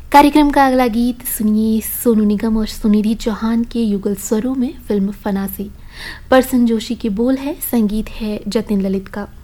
कार्यक्रम का अगला गीत सुनिए सोनू निगम और सुनिधि चौहान के युगल स्वरों में, फिल्म फना से। परसन जोशी के बोल है, संगीत है जतिन ललित का।